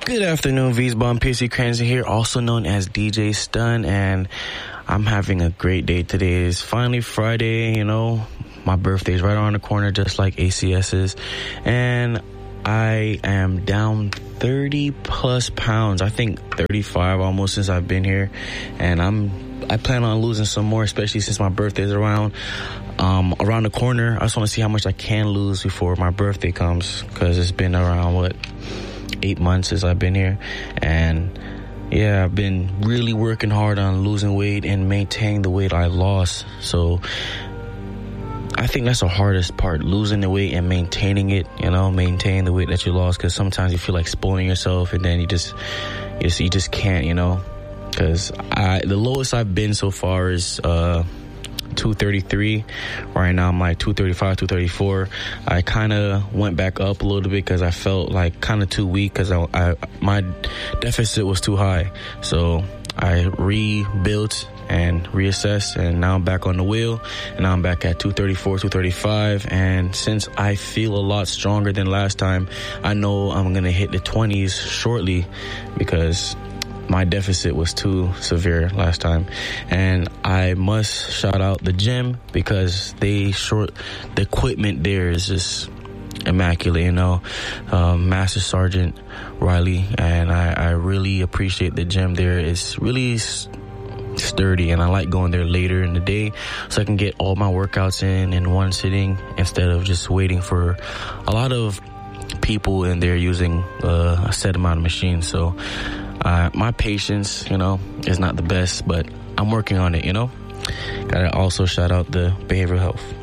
Good afternoon, V's-Bomb. PC Cranston here, also known as DJ Stun, and I'm having a great day today. It's finally Friday, you know. My birthday's right around the corner, just like ACS's, and I am down 30 plus pounds. I think 35 almost since I've been here, and I plan on losing some more, especially since my birthday's around the corner. I just want to see how much I can lose before my birthday comes, because it's been around 8 months since I've been here, and yeah, I've been really working hard on losing weight and maintaining the weight I lost. So I think that's the hardest part, losing the weight and maintaining it, you know, maintaining the weight that you lost, because sometimes you feel like spoiling yourself, and then you just can't, you know, because the lowest I've been so far is 233. Right now I'm like 235, 234. I kind of went back up a little bit because I felt like kind of too weak, because my deficit was too high. So I rebuilt and reassessed, and now I'm back on the wheel, and now I'm back at 234, 235. And since I feel a lot stronger than last time, I know I'm gonna hit the 20s shortly, because my deficit was too severe last time. And I must shout out the gym, because the equipment there is just immaculate, you know. Master Sergeant Riley, and I really appreciate the gym there. It's really sturdy, and I like going there later in the day so I can get all my workouts in one sitting, instead of just waiting for a lot of people in there using a set amount of machines. So my patience, you know, is not the best, but I'm working on it, you know. Gotta also shout out the behavioral health.